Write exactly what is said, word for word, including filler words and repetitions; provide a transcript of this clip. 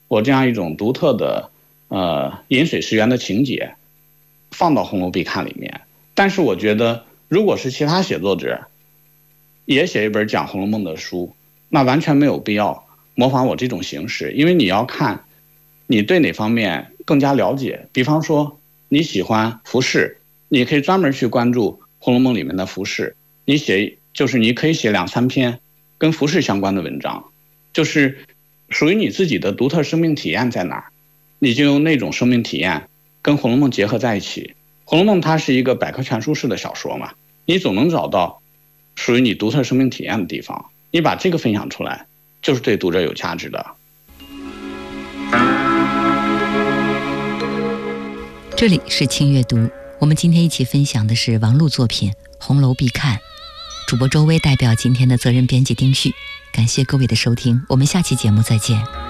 我这样一种独特的呃饮水思源的情节放到《红楼必看》里面。但是我觉得，如果是其他写作者也写一本讲《红楼梦》的书，那完全没有必要模仿我这种形式，因为你要看你对哪方面更加了解。比方说你喜欢服饰，你可以专门去关注《红楼梦》里面的服饰，你写就是你可以写两三篇跟服饰相关的文章，就是属于你自己的独特生命体验在哪儿，你就用那种生命体验跟《红楼梦》结合在一起。《红楼梦》它是一个百科全书式的小说嘛，你总能找到属于你独特生命体验的地方，你把这个分享出来，就是对读者有价值的。 这里是轻阅读，我们今天一起分享的是王璐作品《红楼必看》，主播周薇代表今天的责任编辑丁旭，感谢各位的收听，我们下期节目再见。